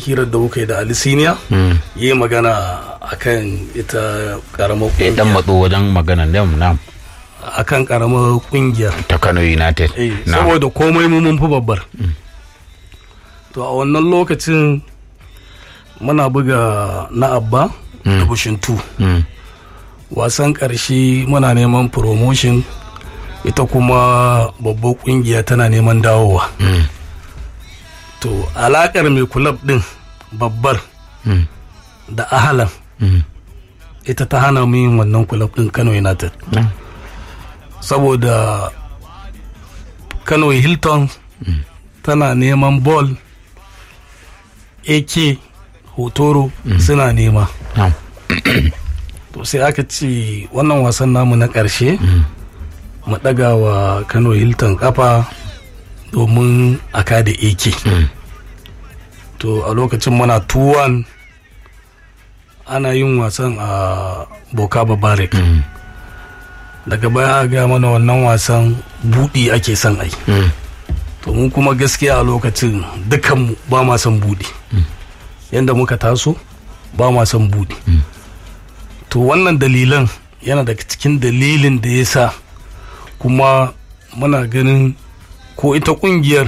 hirar da muka yi da Ali Siniya yi magana akan ita karamar kungiya. Dan matso wajen maganan nan akan karamar kungiya ta Kano United. Saboda komai mun fi babbar. To a wannan lokacin muna buga na Abba da Bushin 2. Wasan ƙarshe muna neman promotion, ita kuma babbar kungiya tana neman dawowa. To alakar mai kulab din babbar da ahalan ita ta hana mu yin wannan kulab din Kano United. Saboda Kano Hilton tana neman ball, AK Hotoro suna nema. To sai aka ce wannan wasan namu na ƙarshe mu ɗaga wa Kano Hilton kafa domin a kada AK. To a lokacin muna 2-1 ana yin wasan a Bokaba Barek. Daga baya a gaya mana wannan wasan buɗi ake son ai. To mun kuma gaskiya a lokacin dukanmu ba ma son buɗi. Yanda muka taso ba ma son buɗi. To wannan dalilan yana daga cikin dalilin da ya sa kuma muna ganin ko ita kungiyar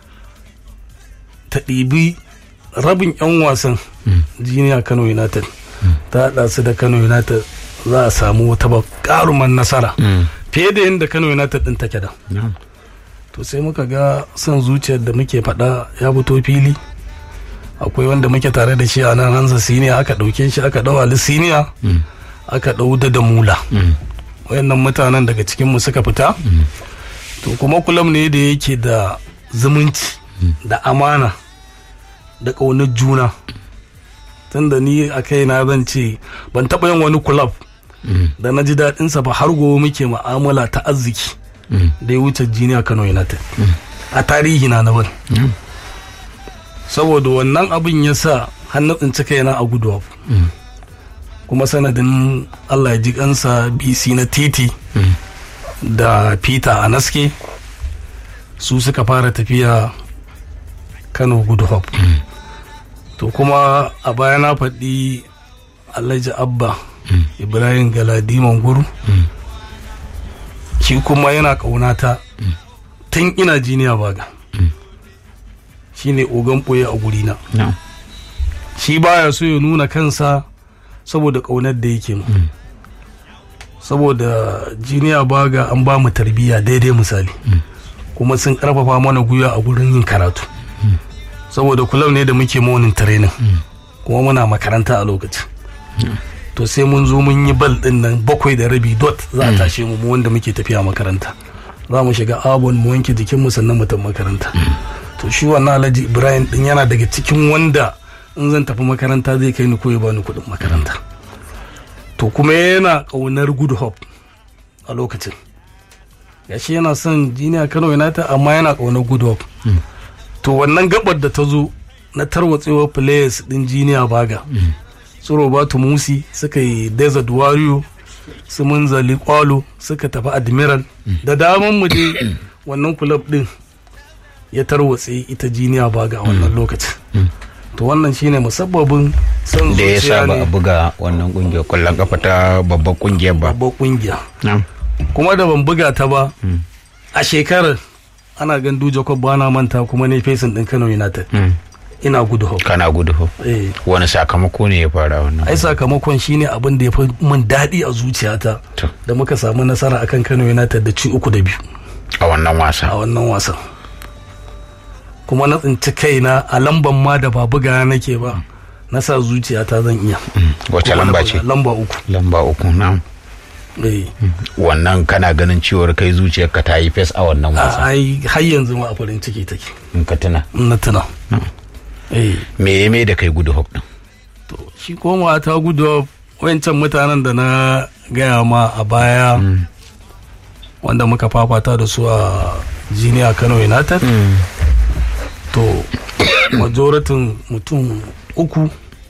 ta ɗibi rabin 'yan wasan jiniya Kano United ta haɗa su da Kano United, za a samu wata ƙaruman nasara fiye da yadda Kano United ɗin take da. To sai muka ga son zuciyar da muke faɗa ya fito fili. Akwai wanda muke tare da shi a nan Hansa Siniya, aka ɗauke shi aka ɗau Ali Siniya, aka ɗau da Mula. Wayannan mutanen daga cikinmu suka fita. To kuma kulam ne da yake da zumunci da amana da ƙaunar juna. Tunda ni a kaina zan ce ban taɓa yin wani kulab da na ji daɗinsa ba har gobe muke ma'amala ta arziki da ya wuce jiniya Kano United a tarihi na wani. Saboda wannan abin ya sa hannun tsinci kaina a guduwa. Kuma sanadin Allah ya ji kansa BC na titi da Peter Anaske su suka fara tafiya Kano Good Hope. To kuma a baya na faɗi Alhaji Abba Ibrahim Galadiman Guru, shi kuma yana ƙaunata tun ina jiniya baga. Shi ne ogan ɓoye a gurina. Shi baya so ya nuna kansa saboda ƙaunar da yake mu. Saboda jiniya baga an ba mu tarbiyya daidai misali. Kuma sun ƙarfafa mana gwiwa a gurin yin karatu. Saboda kulau ne da muke morning training. Kuma muna makaranta a lokacin. To sai mun zo mun yi bal ɗin nan 7:30 dot za a tashe mu wanda muke tafiya makaranta. Za mu shiga abon mu wanke jikinmu sannan mu tafi makaranta. To shi wannan Alhaji Ibrahim din yana daga cikin wanda in zan tafi makaranta zai kai ni ko ya bani kuɗin makaranta. To kuma yana ƙaunar Good Hope a lokacin. Gashi yana son jiniya Kano United amma yana ƙaunar Good Hope. To wannan gabar da ta zo na tarwatsewar players din jiniya baga. Su Roberto Musi suka yi Desert Warrior, su Munzali Kwalo suka tafi Admiral. Da daman mu je wannan club din ya tarwatse ita jiniya baga a wannan lokacin. To wannan shine musabbabin son da ya zuciya saba ne a buga wannan kungiyar kwallon kafa ta babbar kungiyar ba. babbar kungiya. Kuma da ban buga ta ba a shekarar ana gandu Jacob bana manta kuma ne fesin din Kano United. Ina Good Hope. Kana Good Hope. Wani sakamako ne ya fara wannan? Ai sakamakon shine abin da ya fi min daɗi a zuciyata da muka samu nasara akan Kano United da ci 3-2 a wannan wasa. A wannan wasan. Kuma na tsinci kaina a lamban ma da ba buga nake ba, na sa zuciyata zan iya. Wace lamba ce? Lamba 3. Lamba 3 na. Wannan kana ganin cewar kai zuciyarka ta yi fes a wannan wasa? Ai har yanzu ma a farin ciki take. In ka tuna? Na tuna. Me ya mai da kai Good Hope din? To shi koma ta Good Hope wancan mutanen da na gaya ma a baya wanda muka fafata da su a jiniya Kano United. To majoratin mutum 3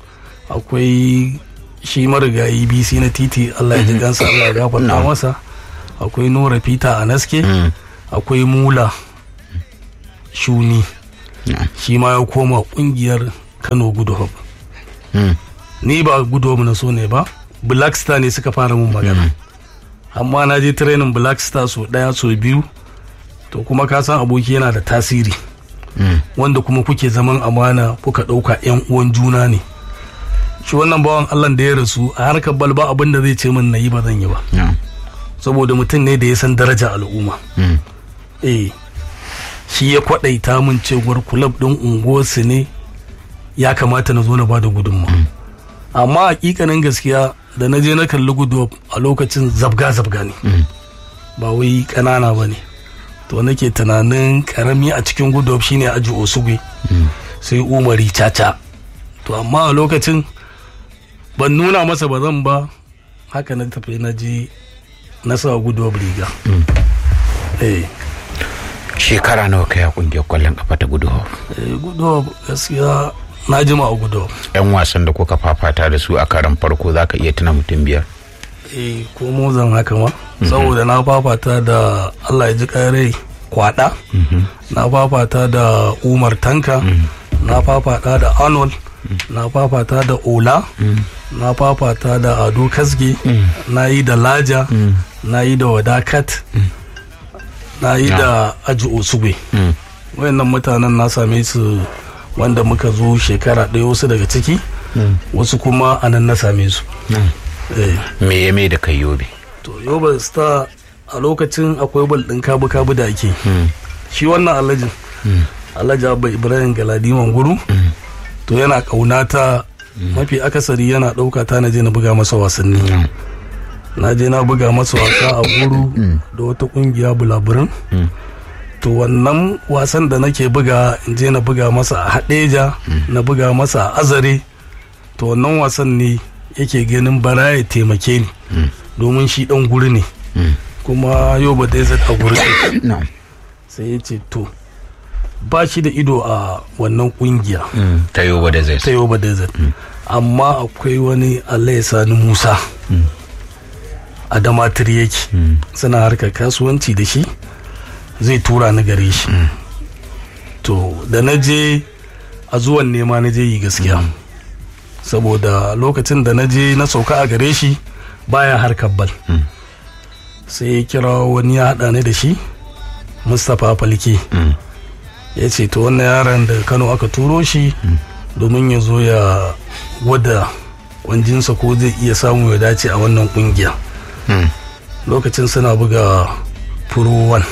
akwai shi marigayi BC na titi, Allah ya ji gansa, Allah ya gafarta masa. Akwai Nura Peter Anaske, akwai Mula Shuni, shi ma ya koma kungiyar Kano Good Hope. Ni ba Good Hope na so ne ba, Black Star ne suka fara mun magana. Amma na je training Black Star so ɗaya so biyu, to kuma ka san aboki yana da tasiri. Wanda kuma kuke zaman amana kuka ɗauka 'yan uwan juna ne. Shi wannan bawan Allah da ya rasu a harkar bal ba abin da zai ce min na yi ba zan yi ba. Saboda mutum ne da ya san daraja al'umma. Shi ya kwaɗaita min cewar kulab ɗin unguwarsu ne ya kamata na zo na bada gudunma. Amma hakikanin gaskiya da na je na kalli gudu a lokacin zabga ne. Ba wai ƙanana ba ne. To nake tunanin karami a cikin gudu shine Aji Osugwe, sai Umari Caca. To amma a lokacin ban nuna masa ba zan ba, haka na tafi na je na sa gudu riga. Shekara nawa kai a kungiyar kwallon kafa ta Good Hope? Good Hope gaskiya na jima a Good Hope. Yan wasan da kuka fafata da su a karan farko zaka iya tuna mutum biyar? Ko mu zan haka ma, saboda na fafata da Allah ya ji kare Kwada, na fafata da Umar Tanka, na fafata da Arnold, na fafata da Ola, na fafata da Ado Kasge, na yi da Laja, na yi da Wadakat, na yi da Aji Osugwe. Wayannan mutanen na same su wanda muka zo shekara ɗaya, wasu daga ciki, wasu kuma anan na same su. Me ya mai da kai Yobe? To Yobe Star a lokacin akwai bal ɗin kabu da ake. Shi wannan Alhaji Abba Ibrahim Galadiman Guru, to yana ƙaunata, mafi akasari yana ɗauka ta na je na buga masa wasanni. Na je na buga masa wasa a Guru da wata ƙungiya Bulaburin. To wannan wasan da nake buga, in je na buga masa a Hadeja, na buga masa a Azare. To wannan wasan ne yake ganin bara ya taimake ni, domin shi ɗan Guri ne, kuma Yobe Desert a Guri. Sai ya ce to ba shi da ido a wannan kungiya ta Yobe Desert. Amma akwai wani Allah Sani Musa a Damatir yake, suna harkar kasuwanci da shi, zai tura ni gare shi. To da na je a zuwan nema na je yi gaskiya, saboda lokacin da na je na sauka a gare shi baya harkar bal. Sai ya kira wani ya haɗa ni da shi, Mustapha Falke. Ya ce to wannan yaron da Kano aka turo shi domin ya zo ya gwada kwanjinsa ko zai iya samu ya dace a wannan kungiya. Lokacin suna buga Pro 1.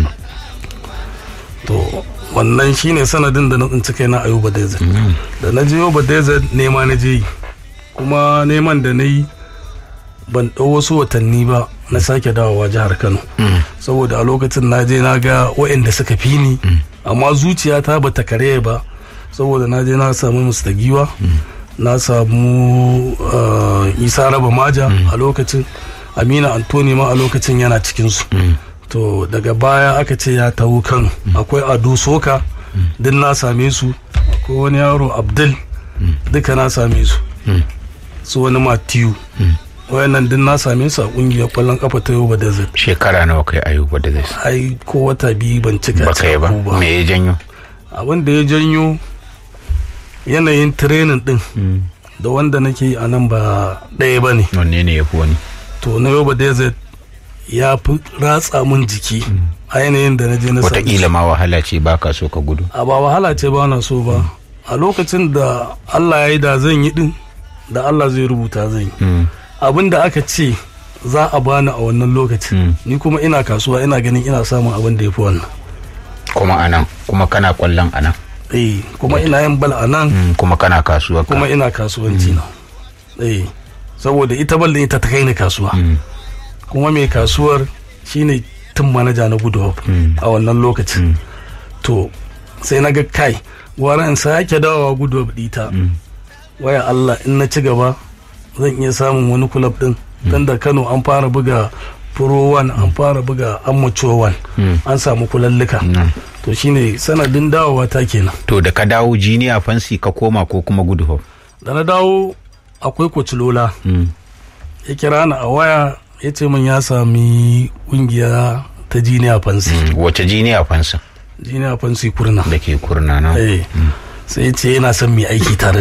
To wannan shine sanadin da na tsinci kaina a Yobe Desert. Da na je Yobe Desert nema na je, kuma neman da na yi ban ɗau wasu watanni ba na sake dawowa jihar Kano. Saboda a lokacin na je na ga waɗanda suka fi ni, amma zuciyata ba ta kare ba, saboda na je na samu Mustagiwa, na samu Isa Raba Maja a lokacin, Amina Antoni ma a lokacin yana cikinsu. To daga baya aka ce ya taho Kano, akwai Ado Soka, duk na same su, akwai wani yaro Abdul, duka na same su, su wani Matiyu. Wayannan din na same su a kungiyar kwallon kafa ta Yobe Desert. Shekara nawa kai a Yobe Desert? Ai ko wata biyu ban cika ba. Me ya janyo? Abin da ya janyo yanayin training din da wanda nake yi a nan ba ɗaya ba ne. Wanne ne ya fi wani? To na Yobe Desert ya fi ratsa min jiki a yanayin da na je na sami. Wataƙila ma wahala ce ba ka so ka gudu? A ba wahala ce ba na so ba. A lokacin da Allah ya yi da zan yi din, da Allah zai rubuta zan yi. Abin da aka ce za a bani a wannan lokacin, ni kuma ina kasuwa, ina ganin ina samun abin da ya fi wannan. Kuma anan, kuma kana kwallon anan? Kuma ina yin bal anan. Kuma kana kasuwa? Kuma ina kasuwanci na. Saboda ita bal din ita ta kai ni kasuwa. Kuma mai kasuwar shine tun manaja na Good Hope a wannan lokacin. To sai na ga kai, gwara in sake dawowa Good Hope ɗita. Waya Allah, in na ci gaba zan iya samun wani kulab din, dan da Kano an fara buga Pro 1, an fara buga Amateur 1, an samu kulallika. To shine sanadin dawowa ta kenan. To da ka dawo Junior Fancy ka koma ko kuma Good Hope? Da na dawo akwai Coach Lola, ya kira ni a waya, ya ce min ya sami kungiya ta Junior Fancy. Wace Junior Fancy? Junior Fancy Kurna. Da ke Kurna na. sai ya ce yana son mai aiki tare